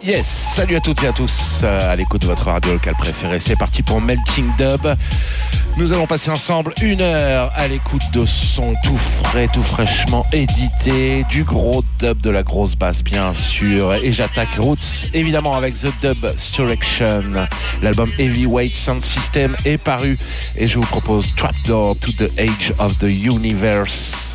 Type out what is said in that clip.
Yes, salut à toutes et à tous à l'écoute de votre radio locale préférée. C'est parti pour Melting Dub. Nous allons passer ensemble 1 heure à l'écoute de son tout frais, tout fraîchement édité, du gros dub, de la grosse basse bien sûr. Et j'attaque Roots évidemment avec The Dub Surrection. L'album Heavyweight Sound System est paru et je vous propose Trapdoor to the Age of the Universe.